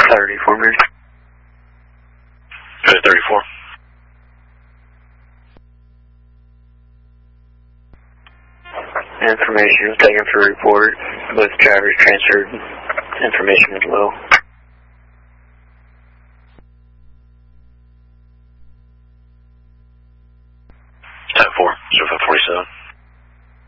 30 for me. Go to 34. Information was taken for report. Both drivers transferred information as well. 10-4, 0547.